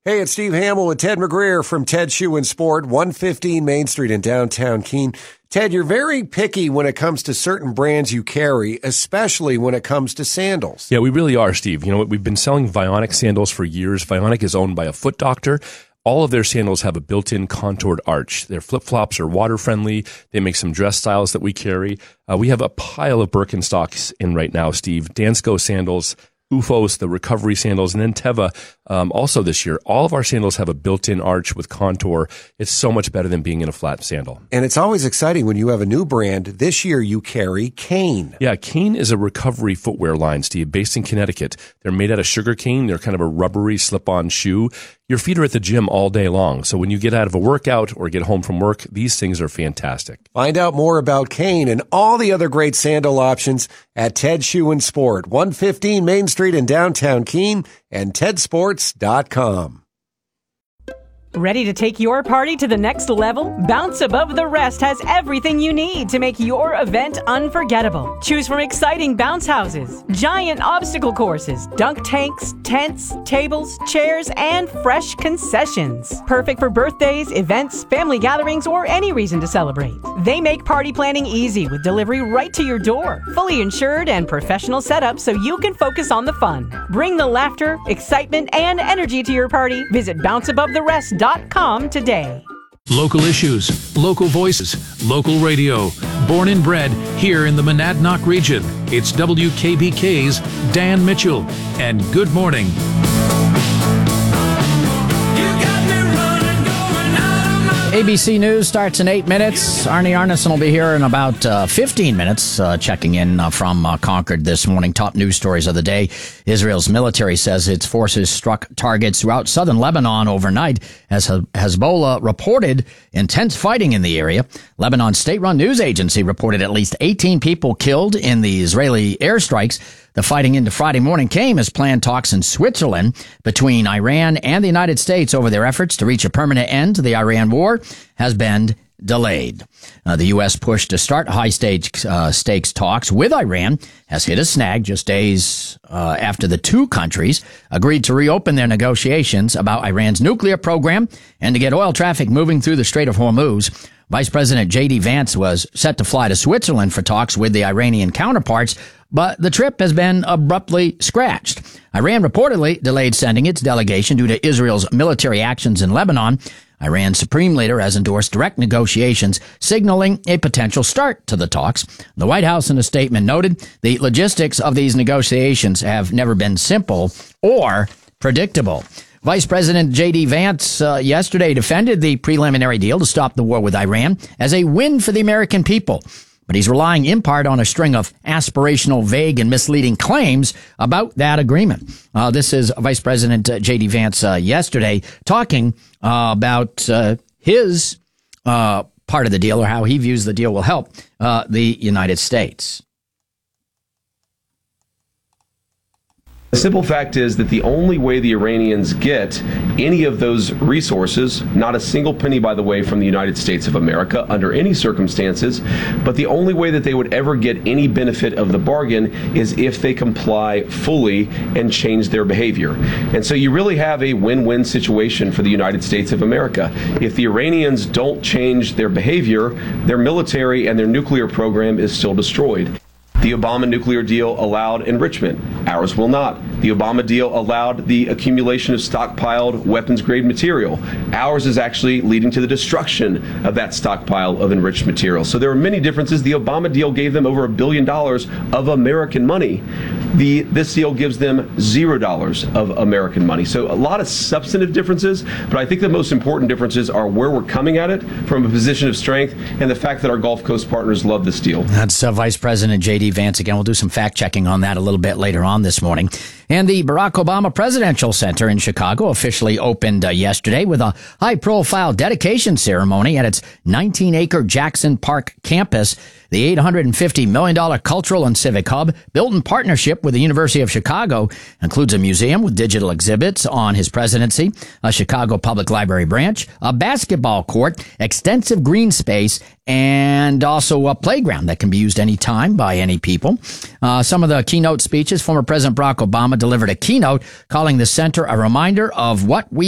Hey, it's Steve Hamill with Ted McGreer from Ted Shoe and Sport, 115 Main Street in downtown Keene. Ted, you're very picky when it comes to certain brands you carry, especially when it comes to sandals. Yeah, we really are, Steve. You know what? We've been selling Vionic sandals for years. Vionic is owned by a foot doctor. All of their sandals have a built-in contoured arch. Their flip-flops are water-friendly. They make some dress styles that we carry. We have a pile of Birkenstocks in right now, Steve. Dansko sandals, Ufos, the recovery sandals, and then Teva also this year. All of our sandals have a built-in arch with contour. It's so much better than being in a flat sandal. And it's always exciting when you have a new brand. This year you carry Kane. Yeah, Kane is a recovery footwear line, Steve, based in Connecticut. They're made out of sugar cane. They're kind of a rubbery slip-on shoe. Your feet are at the gym all day long. So when you get out of a workout or get home from work, these things are fantastic. Find out more about Kane and all the other great sandal options at Ted Shoe and Sport, 115 Main Street in downtown Keene and tedsports.com. Ready to take your party to the next level? Bounce Above the Rest has everything you need to make your event unforgettable. Choose from exciting bounce houses, giant obstacle courses, dunk tanks, tents, tables, chairs, and fresh concessions. Perfect for birthdays, events, family gatherings, or any reason to celebrate. They make party planning easy with delivery right to your door. Fully insured and professional setup so you can focus on the fun. Bring the laughter, excitement, and energy to your party. Visit bounceabovetherest.com today. Local issues, local voices, local radio. Born and bred here in the Monadnock region. It's WKBK's Dan Mitchell. And good morning. ABC News starts in 8 minutes. Arnie Arneson will be here in about 15 minutes, checking in from Concord this morning. Top news stories of the day. Israel's military says its forces struck targets throughout southern Lebanon overnight as Hezbollah reported intense fighting in the area. Lebanon's state-run news agency reported at least 18 people killed in the Israeli airstrikes. The fighting into Friday morning came as planned talks in Switzerland between Iran and the United States over their efforts to reach a permanent end to the Iran war has been delayed. The U.S. push to start high-stakes talks with Iran has hit a snag just days after the two countries agreed to reopen their negotiations about Iran's nuclear program and to get oil traffic moving through the Strait of Hormuz. Vice President J.D. Vance was set to fly to Switzerland for talks with the Iranian counterparts, but the trip has been abruptly scratched. Iran reportedly delayed sending its delegation due to Israel's military actions in Lebanon. Iran's supreme leader has endorsed direct negotiations, signaling a potential start to the talks. The White House in a statement noted the logistics of these negotiations have never been simple or predictable. Vice President J.D. Vance yesterday defended the preliminary deal to stop the war with Iran as a win for the American people. But he's relying in part on a string of aspirational, vague, and misleading claims about that agreement. This is Vice President J.D. Vance yesterday talking about his part of the deal or how he views the deal will help the United States. The simple fact is that the only way the Iranians get any of those resources, not a single penny, by the way, from the United States of America under any circumstances, but the only way that they would ever get any benefit of the bargain is if they comply fully and change their behavior. And so you really have a win-win situation for the United States of America. If the Iranians don't change their behavior, their military and their nuclear program is still destroyed. The Obama nuclear deal allowed enrichment. Ours will not. The Obama deal allowed the accumulation of stockpiled weapons-grade material. Ours is actually leading to the destruction of that stockpile of enriched material. So there are many differences. The Obama deal gave them over $1 billion of American money. This deal gives them $0 of American money. So a lot of substantive differences, but I think the most important differences are where we're coming at it from a position of strength and the fact that our Gulf Coast partners love this deal. That's Vice President J.D. Vance again. We'll do some fact-checking on that a little bit later on this morning. And the Barack Obama Presidential Center in Chicago officially opened yesterday with a high-profile dedication ceremony at its 19-acre Jackson Park campus. The $850 million cultural and civic hub, built in partnership with the University of Chicago, includes a museum with digital exhibits on his presidency, a Chicago Public Library branch, a basketball court, extensive green space, and also a playground that can be used anytime by any people. Some of the keynote speeches, former President Barack Obama delivered a keynote calling the center a reminder of what we